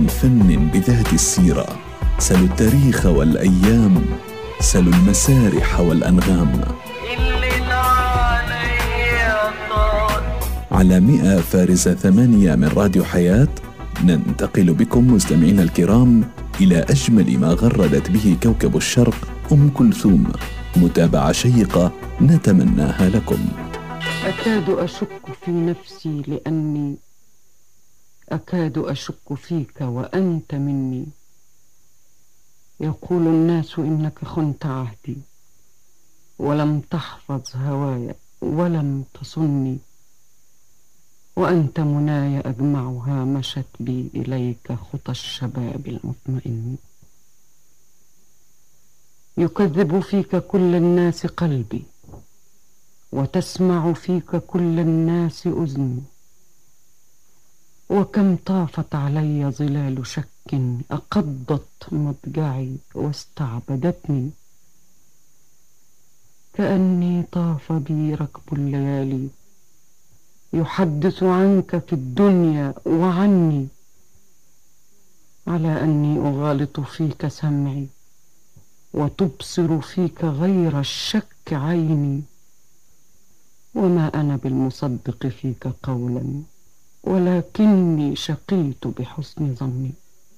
كل فن بذات السيرة، سلوا التاريخ والأيام، سلوا المسارح والأنغام. على 100 فارزة 8 من راديو حياة ننتقل بكم مستمعينا الكرام إلى أجمل ما غردت به كوكب الشرق أم كلثوم، متابعة شيقة نتمناها لكم. أكاد أشك في نفسي لأني أكاد أشك فيك وأنت مني. يقول الناس إنك خنت عهدي ولم تحفظ هواي ولم تصني، وأنت مناي أجمعها مشت بي إليك خطى الشباب المطمئن. يكذب فيك كل الناس قلبي وتسمع فيك كل الناس أذني، وكم طافت علي ظلال شك أقضت مضجعي واستعبدتني، كأني طاف بي ركب الليالي يحدث عنك في الدنيا وعني، على أني أغالط فيك سمعي وتبصر فيك غير الشك عيني، وما أنا بالمصدق فيك قولا ولكني شقيت بحسن ظني.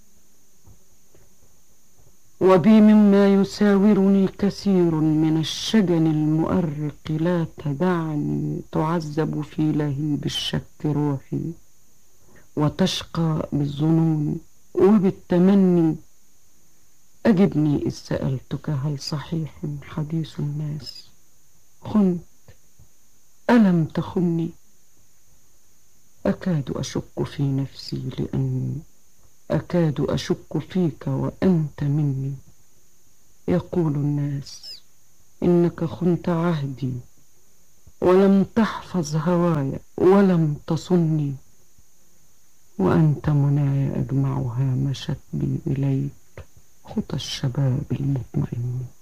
وبي مما يساورني كثير من الشجن المؤرق، لا تدعني تعذب في لهيب الشك روحي وتشقى بالظنون وبالتمني. أجبني إذ سألتك هل صحيح حديث الناس خنت ألم تخني. أكاد أشك في نفسي لأني أكاد أشك فيك وأنت مني. يقول الناس إنك خنت عهدي ولم تحفظ هواي ولم تصني، وأنت مناي أجمعها مشت بي إليك خطى الشباب المطمئن.